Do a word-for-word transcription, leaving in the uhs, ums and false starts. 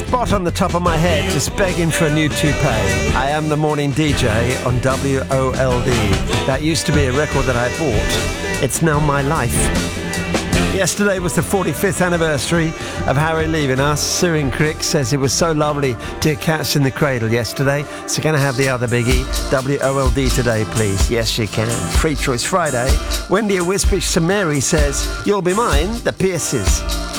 spot on the top of my head, just begging for a new toupee. I am the morning D J on W O L D. That used to be a record that I bought. It's now my life. Yesterday was the forty-fifth anniversary of Harry leaving us. Surin Crick says it was so lovely to catch in the cradle yesterday. So can I have the other biggie? W O L D today, please. Yes, you can. Free Choice Friday. Wendy a Wispish Samari says, you'll be mine, the Pierces.